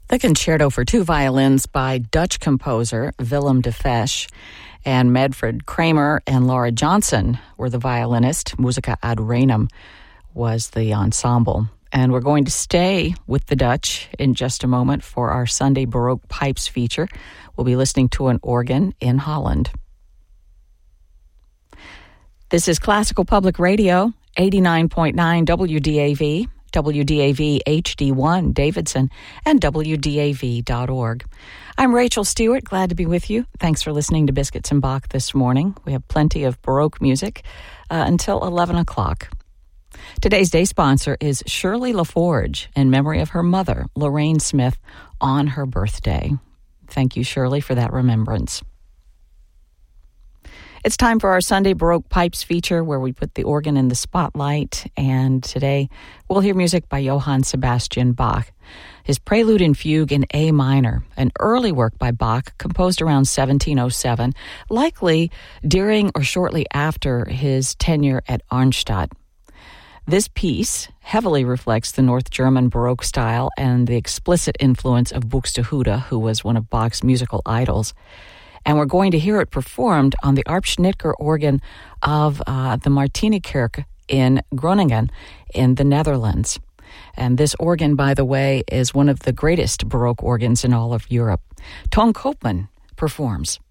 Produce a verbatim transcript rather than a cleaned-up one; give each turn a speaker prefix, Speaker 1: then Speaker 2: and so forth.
Speaker 1: The Concerto for Two Violins by Dutch composer Willem de Fesch, and Medford Kramer and Laura Johnson were the violinist. Musica ad Renum was the ensemble. And we're going to stay with the Dutch in just a moment for our Sunday Baroque Pipes feature. We'll be listening to an organ in Holland. This is Classical Public Radio, eighty-nine point nine W D A V, W D A V H D one Davidson, and W D A V dot org. I'm Rachel Stewart, glad to be with you. Thanks for listening to Biscuits and Bach this morning. We have plenty of Baroque music uh, until eleven o'clock. Today's day sponsor is Shirley LaForge, in memory of her mother, Lorraine Smith, on her birthday. Thank you, Shirley, for that remembrance. It's time for our Sunday Baroque Pipes feature, where we put the organ in the spotlight. And today we'll hear music by Johann Sebastian Bach. His Prelude and Fugue in A minor, an early work by Bach composed around seventeen oh seven, likely during or shortly after his tenure at Arnstadt. This piece heavily reflects the North German Baroque style and the explicit influence of Buxtehude, who was one of Bach's musical idols. And we're going to hear it performed on the Arp Schnitger organ of uh, the Martinikerk in Groningen in the Netherlands. And this organ, by the way, is one of the greatest Baroque organs in all of Europe. Toon Koopman performs.